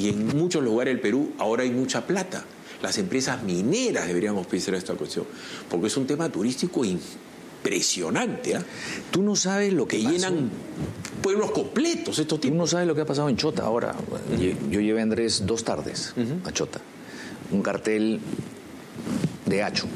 Y en muchos lugares del Perú ahora hay mucha plata. Las empresas mineras deberían auspiciar esta cuestión, porque es un tema turístico impresionante. ¿Eh? Tú no sabes lo que llenan pueblos completos estos tipos. Tú no sabes lo que ha pasado en Chota ahora. Yo llevé a Andrés 2 tardes a Chota. Un cartel de hacho.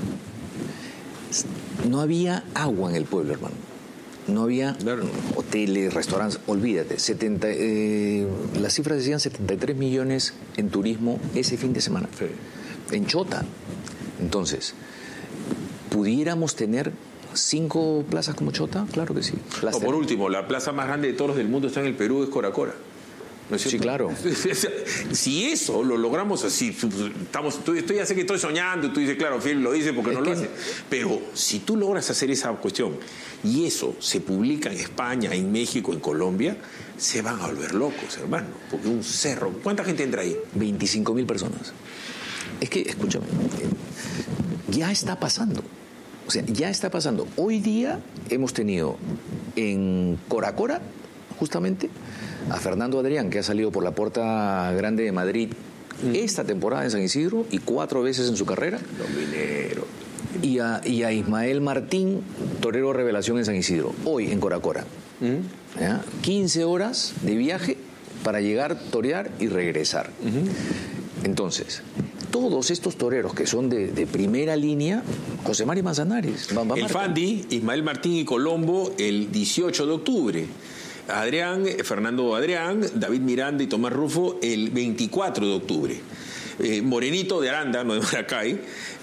No había agua en el pueblo, hermano. No había hoteles, restaurantes, olvídate. Las cifras decían 73 millones en turismo ese fin de semana. Sí. En Chota. Entonces, ¿pudiéramos tener 5 plazas como Chota? Claro que sí. O por último, la plaza más grande de toros del mundo está en el Perú, es Coracora. ¿No es cierto? Sí, claro. Si eso lo logramos así, tú ya sé que estoy soñando, y tú dices, claro, Phil lo dice porque no lo hace. Pero si tú logras hacer esa cuestión y eso se publica en España, en México, en Colombia, se van a volver locos, hermano. Porque un cerro, ¿cuánta gente entra ahí? 25.000 personas. Es que, escúchame, ya está pasando. O sea, ya está pasando. Hoy día hemos tenido en Coracora, justamente, a Fernando Adrián, que ha salido por la Puerta Grande de Madrid esta temporada en San Isidro y 4 veces en su carrera. Los mineros. Y a Ismael Martín, torero revelación en San Isidro, hoy en Coracora. 15 horas de viaje para llegar, torear y regresar. Entonces, todos estos toreros que son de primera línea, José Mari Manzanares, el Fandi, Ismael Martín y Colombo, el 18 de octubre. Adrián, Fernando Adrián, David Miranda y Tomás Rufo el 24 de octubre. Morenito de Aranda, no de Maracay,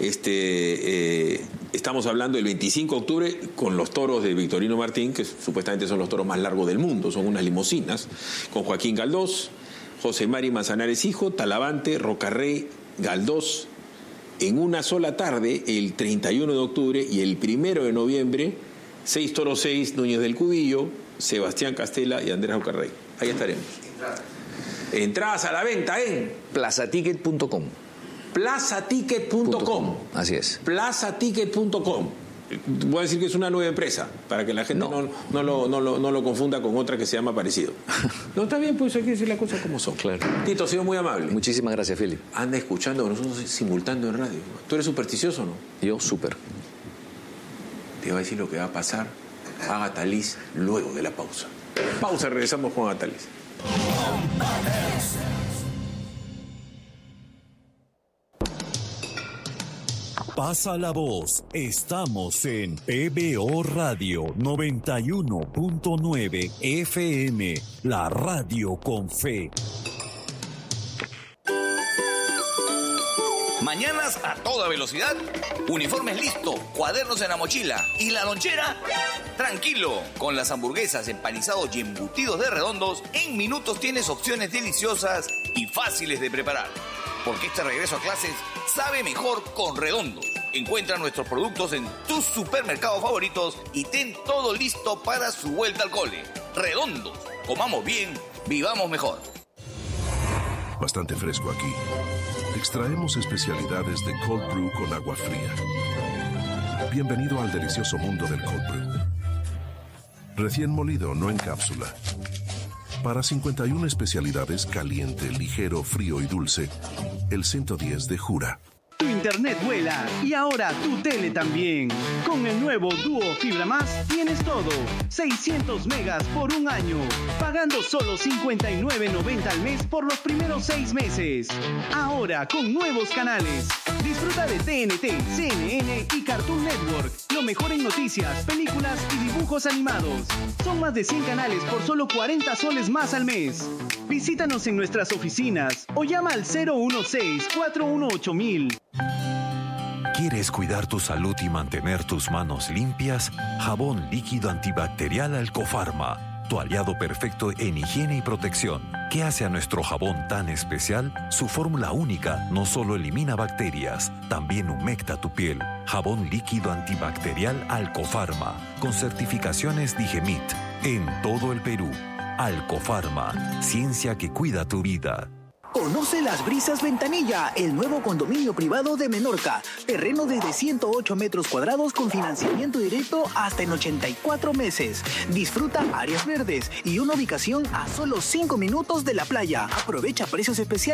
estamos hablando del 25 de octubre con los toros de Victorino Martín, que supuestamente son los toros más largos del mundo, son unas limusinas, con Joaquín Galdós, José Mari Manzanares hijo, Talavante, Rocarrey, Galdós, en una sola tarde, el 31 de octubre y el 1 de noviembre, 6 toros 6, Núñez del Cubillo, Sebastián Castela y Andrés Rocarrey. Ahí estaremos. Entradas a la venta en plazaticket.com. Plazaticket.com. Así es. Plazaticket.com. Voy a decir que es una nueva empresa, para que la gente no lo confunda con otra que se llama parecido. No, está bien, pues hay que decir las cosas como son. Claro. Tito, ha sido muy amable. Muchísimas gracias, Felipe. Anda escuchando, nosotros simultando en radio. ¿Tú eres supersticioso o no? Yo, súper. Te va a decir lo que va a pasar a Agatha Liz luego de la pausa. Pausa, regresamos con Agatha Liz. Pasa la voz. Estamos en PBO Radio 91.9 FM, la radio con fe. Mañanas a toda velocidad, uniformes listo, cuadernos en la mochila y la lonchera. Tranquilo, con las hamburguesas, empanizados y embutidos de Redondos, en minutos tienes opciones deliciosas y fáciles de preparar. Porque este regreso a clases sabe mejor con Redondos. Encuentra nuestros productos en tus supermercados favoritos y ten todo listo para su vuelta al cole. Redondos, comamos bien, vivamos mejor. Bastante fresco aquí. Extraemos especialidades de cold brew con agua fría. Bienvenido al delicioso mundo del cold brew. Recién molido, no en cápsula. Para 51 especialidades, caliente, ligero, frío y dulce, el 110 de Jura. Tu internet vuela y ahora tu tele también. Con el nuevo Duo Fibra Más tienes todo. 600 megas por un año. Pagando solo $59.90 al mes por los primeros 6 meses. Ahora con nuevos canales. Disfruta de TNT, CNN y Cartoon Network. Lo mejor en noticias, películas y dibujos animados. Son más de 100 canales por solo 40 soles más al mes. Visítanos en nuestras oficinas o llama al 016-418-1000. ¿Quieres cuidar tu salud y mantener tus manos limpias? Jabón líquido antibacterial Alcofarma, tu aliado perfecto en higiene y protección. ¿Qué hace a nuestro jabón tan especial? Su fórmula única no solo elimina bacterias, también humecta tu piel. Jabón líquido antibacterial Alcofarma, con certificaciones Digemit, en todo el Perú. Alcofarma, ciencia que cuida tu vida. Conoce Las Brisas Ventanilla, el nuevo condominio privado de Menorca. Terreno desde 108 metros cuadrados con financiamiento directo hasta en 84 meses. Disfruta áreas verdes y una ubicación a solo 5 minutos de la playa. Aprovecha precios especiales.